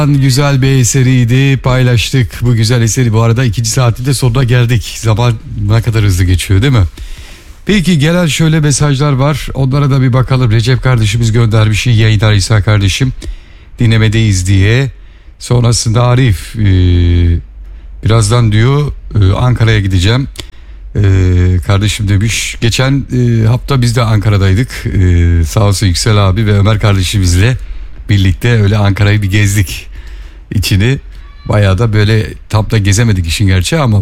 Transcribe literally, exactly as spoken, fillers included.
Güzel bir eseriydi, paylaştık bu güzel eseri. Bu arada ikinci saatte de sonuna geldik. Zaman ne kadar hızlı geçiyor değil mi? Peki gelen şöyle mesajlar var, onlara da bir bakalım. Recep kardeşimiz göndermiş, iyi yayınlar İsa kardeşim, dinlemedeyiz diye. Sonrasında Arif e, birazdan diyor e, Ankara'ya gideceğim e, kardeşim demiş. Geçen e, hafta biz de Ankara'daydık, e, sağ olsun Yüksel abi ve Ömer kardeşimizle birlikte öyle Ankara'yı bir gezdik içini. Bayağı da böyle tam da gezemedik işin gerçeği ama